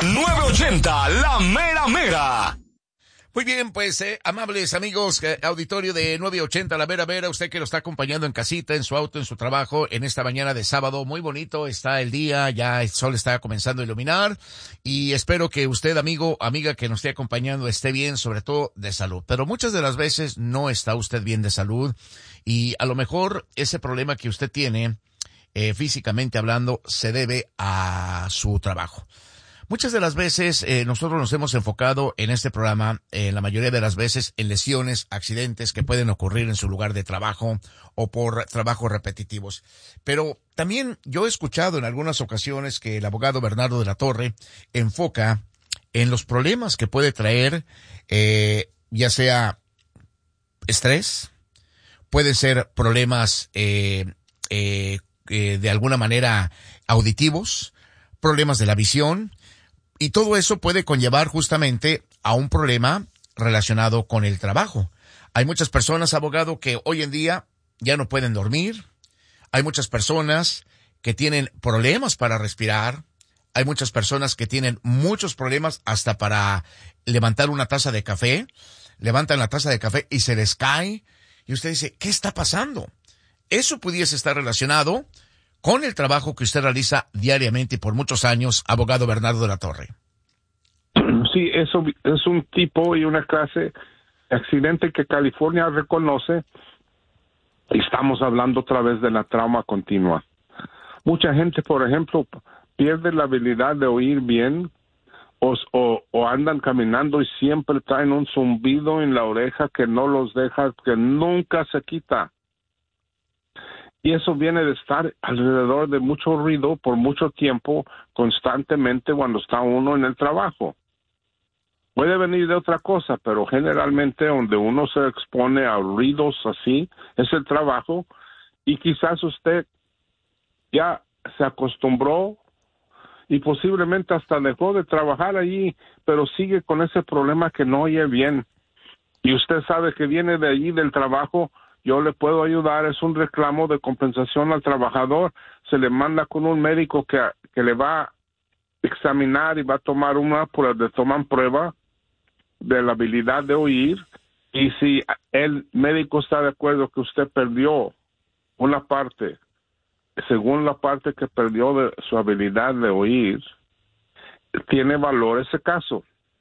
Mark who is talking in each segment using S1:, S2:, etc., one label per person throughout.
S1: 980, la mera mera.
S2: Muy bien, pues, amables amigos, auditorio de 980, la mera mera, usted que lo está acompañando en casita, en su auto, en su trabajo, en esta mañana de sábado, muy bonito está el día, ya el sol está comenzando a iluminar, y espero que usted, amigo, amiga que nos esté acompañando, esté bien, sobre todo de salud. Pero muchas de las veces no está usted bien de salud, y a lo mejor ese problema que usted tiene, físicamente hablando, se debe a su trabajo. Muchas de las veces nosotros nos hemos enfocado en este programa, la mayoría de las veces, en lesiones, accidentes que pueden ocurrir en su lugar de trabajo o por trabajos repetitivos. Pero también yo he escuchado en algunas ocasiones que el abogado Bernardo de la Torre enfoca en los problemas que puede traer, ya sea estrés, pueden ser problemas de alguna manera auditivos, problemas de la visión, y todo eso puede conllevar justamente a un problema relacionado con el trabajo. Hay muchas personas, abogado, que hoy en día ya no pueden dormir. Hay muchas personas que tienen problemas para respirar. Hay muchas personas que tienen muchos problemas hasta para levantar una taza de café. Levantan la taza de café y se les cae. Y usted dice, ¿qué está pasando? Eso pudiese estar relacionado con el trabajo que usted realiza diariamente y por muchos años, abogado Bernardo de la Torre.
S3: Sí, eso es un tipo y una clase de accidente que California reconoce, y estamos hablando otra vez de la trauma continua. Mucha gente, por ejemplo, pierde la habilidad de oír bien o andan caminando y siempre traen un zumbido en la oreja que no los deja, que nunca se quita. Y eso viene de estar alrededor de mucho ruido por mucho tiempo, constantemente cuando está uno en el trabajo. Puede venir de otra cosa, pero generalmente donde uno se expone a ruidos así es el trabajo, y quizás usted ya se acostumbró y posiblemente hasta dejó de trabajar allí, pero sigue con ese problema que no oye bien. Y usted sabe que viene de allí del trabajo. Yo le puedo ayudar, es un reclamo de compensación al trabajador. Se le manda con un médico que le va a examinar y va a tomar toman prueba de la habilidad de oír. Y si el médico está de acuerdo que usted perdió una parte, según la parte que perdió de su habilidad de oír, tiene valor ese caso.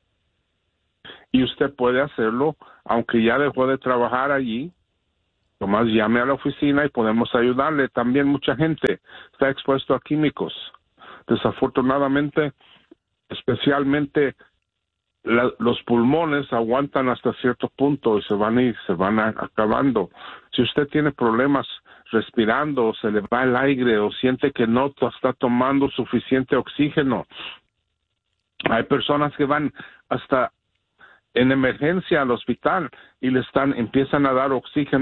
S3: Y usted puede hacerlo, aunque ya dejó de trabajar allí. Nomás llame a la oficina y podemos ayudarle. También mucha gente está expuesto a químicos. Desafortunadamente, especialmente los pulmones aguantan hasta cierto punto y se van acabando. Si usted tiene problemas respirando, se le va el aire o siente que no está tomando suficiente oxígeno, hay personas que van hasta en emergencia al hospital y empiezan a dar oxígeno